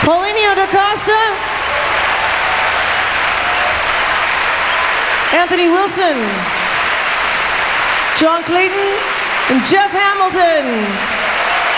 Paulinho da Costa, Anthony Wilson, John Clayton, and Jeff Hamilton.